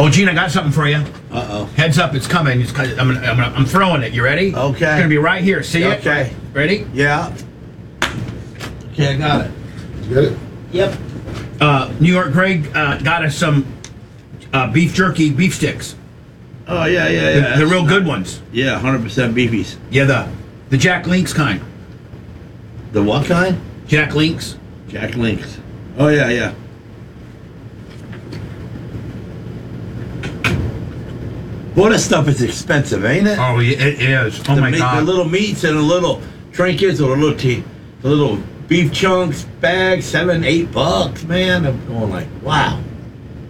Oh, Gene, I got something for you. Uh-oh. Heads up, it's coming. I'm throwing it. You ready? Okay. It's gonna be right here. See it? Okay. Ready? Yeah. Okay, I got it. You got it? Yep. New York Greg got us some beef jerky beef sticks. Oh, yeah. The real good ones. Yeah, 100% beefies. Yeah, the Jack Links kind. The what kind? Jack Links. Jack Links. Oh, yeah. Boy, that stuff is expensive, ain't it? Oh, yeah, it is. Oh, my God. The little meats and the little trinkets or the little beef chunks, bags, $7, $8, man. I'm going like, wow.